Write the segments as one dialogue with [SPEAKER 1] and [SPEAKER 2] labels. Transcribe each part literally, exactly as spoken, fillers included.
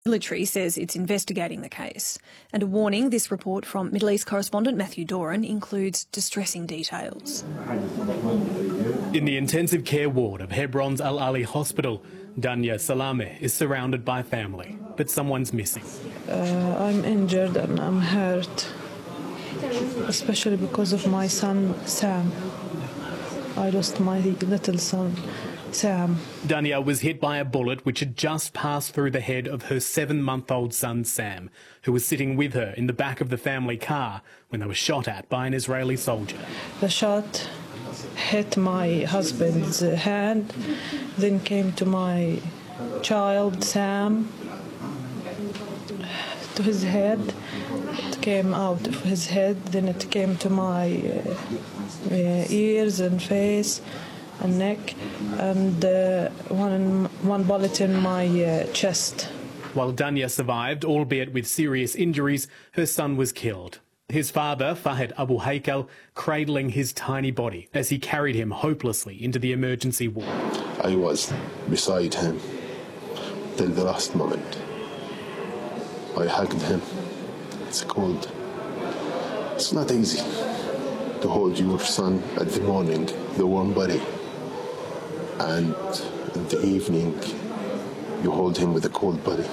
[SPEAKER 1] Military says it's investigating the case. And a warning, this report from Middle East correspondent Matthew Doran includes distressing details.
[SPEAKER 2] In the intensive care ward of Hebron's Al Ali Hospital, Dania Salameh is surrounded by family, but someone's missing.
[SPEAKER 3] Uh, I'm injured and I'm hurt, especially because of my son, Sam. I lost my little son, Sam.
[SPEAKER 2] Dania was hit by a bullet which had just passed through the head of her seven-month-old son, Sam, who was sitting with her in the back of the family car when they were shot at by an Israeli soldier.
[SPEAKER 3] The shot hit my husband's hand, then came to my child, Sam, to his head. It came out of his head, then it came to my uh, uh, ears and face and neck, and uh, one, one bullet in my uh, chest.
[SPEAKER 2] While Dania survived, albeit with serious injuries, her son was killed. His father, Fahed Abu Haikal, cradling his tiny body as he carried him hopelessly into the emergency ward.
[SPEAKER 4] I was beside him till the last moment. I hugged him. It's cold. It's not easy to hold your son at the morning, the warm body, and in the evening you hold him with a cold body.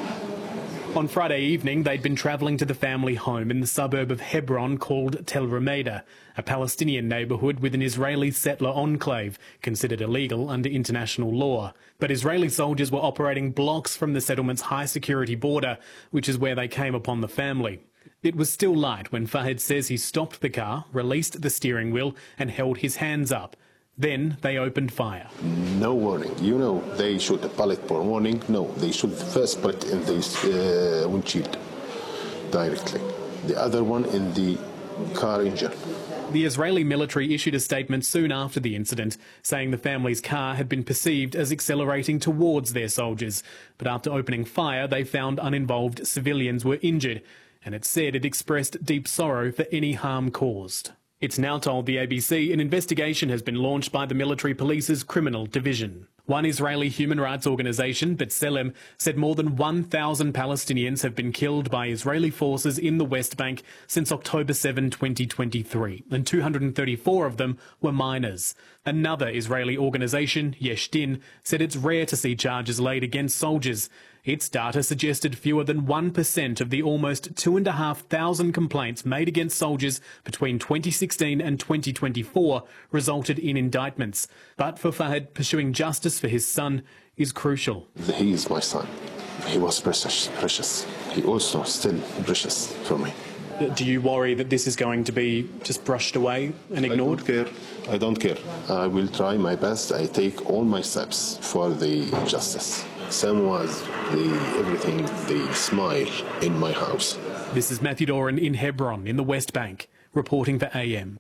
[SPEAKER 2] On Friday evening, they'd been travelling to the family home in the suburb of Hebron called Tel Rumeida, a Palestinian neighbourhood with an Israeli settler enclave, considered illegal under international law. But Israeli soldiers were operating blocks from the settlement's high-security border, which is where they came upon the family. It was still light when Fahed says he stopped the car, released the steering wheel and held his hands up. Then they opened fire.
[SPEAKER 4] No warning. You know, they shoot a bullet for warning. No, they shoot the first bullet in the uh, windshield directly. The other one in the car engine.
[SPEAKER 2] The Israeli military issued a statement soon after the incident, saying the family's car had been perceived as accelerating towards their soldiers. But after opening fire, they found uninvolved civilians were injured, and it said it expressed deep sorrow for any harm caused. It's now told the A B C an investigation has been launched by the military police's criminal division. One Israeli human rights organisation, B'Tselem, said more than one thousand Palestinians have been killed by Israeli forces in the West Bank since October seventh, twenty twenty-three, and two hundred thirty-four of them were minors. Another Israeli organisation, Yesh Din, said it's rare to see charges laid against soldiers. Its data suggested fewer than one percent of the almost two thousand five hundred complaints made against soldiers between twenty sixteen and twenty twenty-four resulted in indictments. But for Fahed, pursuing justice for his son is crucial.
[SPEAKER 4] He is my son. He was precious, precious. He also still precious for me.
[SPEAKER 2] Do you worry that this is going to be just brushed away and ignored?
[SPEAKER 4] I don't care. I don't care. I will try my best. I take all my steps for the justice. Sam was the everything, the smile in my house.
[SPEAKER 2] This is Matthew Doran in Hebron in the West Bank, reporting for A M.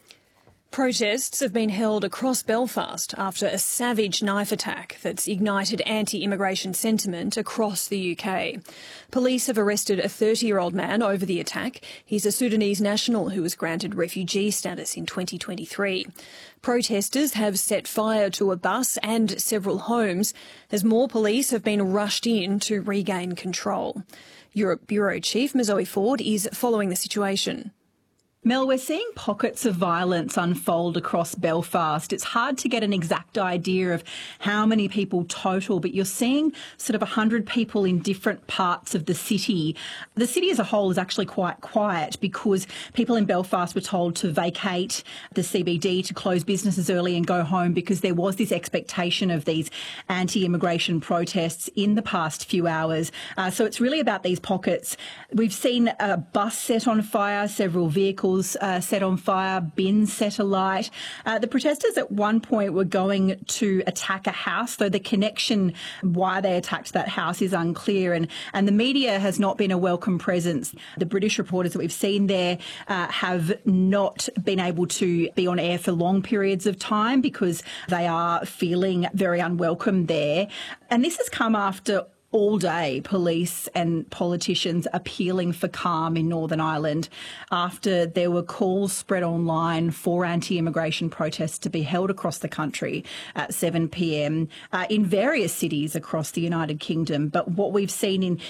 [SPEAKER 1] Protests have been held across Belfast after a savage knife attack that's ignited anti-immigration sentiment across the U K. Police have arrested a thirty-year-old man over the attack. He's a Sudanese national who was granted refugee status in twenty twenty-three. Protesters have set fire to a bus and several homes as more police have been rushed in to regain control. Europe Bureau Chief Mazoe Ford is following the situation.
[SPEAKER 5] Mel, we're seeing pockets of violence unfold across Belfast. It's hard to get an exact idea of how many people total, but you're seeing sort of one hundred people in different parts of the city. The city as a whole is actually quite quiet because people in Belfast were told to vacate the C B D, to close businesses early and go home because there was this expectation of these anti-immigration protests in the past few hours. Uh, so it's really about these pockets. We've seen a bus set on fire, several vehicles Uh, set on fire, bins set alight. Uh, the protesters at one point were going to attack a house, though the connection why they attacked that house is unclear, and, and the media has not been a welcome presence. The British reporters that we've seen there uh, have not been able to be on air for long periods of time because they are feeling very unwelcome there. And this has come after all day police and politicians appealing for calm in Northern Ireland after there were calls spread online for anti-immigration protests to be held across the country at seven p m uh, in various cities across the United Kingdom. But what we've seen in,